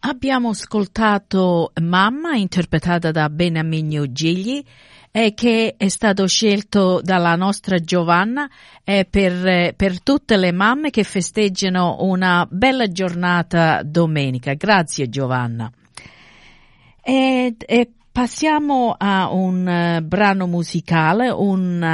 Abbiamo ascoltato Mamma, interpretata da Beniamino Gigli, che è stato scelto dalla nostra Giovanna per tutte le mamme che festeggiano una bella giornata domenica. Grazie Giovanna. E passiamo a un brano musicale,